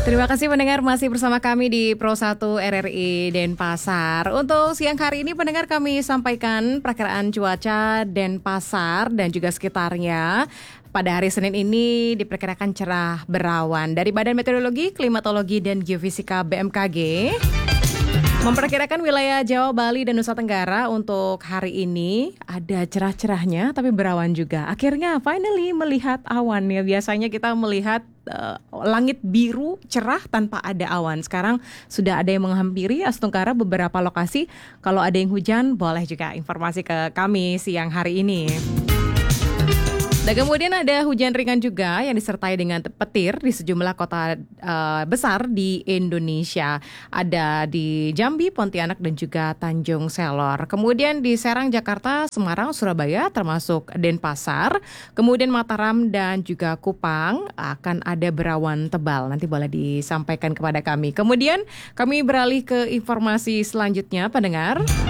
Terima kasih pendengar masih bersama kami di Pro 1 RRI Denpasar. Untuk siang hari ini pendengar kami sampaikan perakiraan cuaca Denpasar dan juga sekitarnya. Pada hari Senin ini diperkirakan cerah berawan. Dari Badan Meteorologi, Klimatologi dan Geofisika BMKG memperkirakan wilayah Jawa, Bali, dan Nusa Tenggara untuk hari ini ada cerah-cerahnya tapi berawan juga. Akhirnya finally melihat awan ya. Biasanya kita melihat langit biru cerah tanpa ada awan. Sekarang sudah ada yang menghampiri Asia Tenggara beberapa lokasi. Kalau ada yang hujan boleh juga informasi ke kami siang hari ini. Dan kemudian ada hujan ringan juga yang disertai dengan petir di sejumlah kota besar di Indonesia. Ada di Jambi, Pontianak, dan juga Tanjung Selor. Kemudian di Serang, Jakarta, Semarang, Surabaya, termasuk Denpasar. Kemudian Mataram dan juga Kupang akan ada berawan tebal. Nanti boleh disampaikan kepada kami. Kemudian kami beralih ke informasi selanjutnya, pendengar.